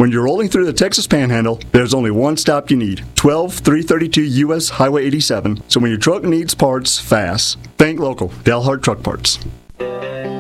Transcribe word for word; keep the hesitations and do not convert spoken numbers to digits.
When you're rolling through the Texas Panhandle, there's only one stop you need, twelve three thirty-two U S Highway eighty-seven. So when your truck needs parts fast, think local, Dalhart Truck Parts.